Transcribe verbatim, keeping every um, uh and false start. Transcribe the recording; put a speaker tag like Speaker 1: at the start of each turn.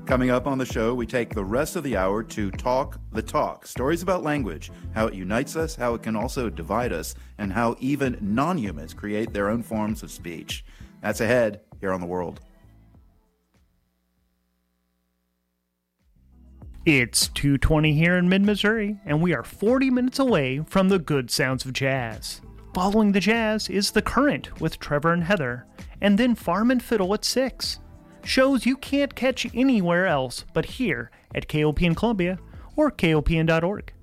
Speaker 1: Coming up on the show, we take the rest of the hour to talk the talk. Stories about language, how it unites us, how it can also divide us, and how even non-humans create their own forms of speech. That's ahead here on The World.
Speaker 2: It's two twenty here in mid-Missouri, and we are forty minutes away from the good sounds of jazz. Following the jazz is The Current with Trevor and Heather, and then Farm and Fiddle at six. Shows you can't catch anywhere else but here at K O P N Columbia or K O P N dot org.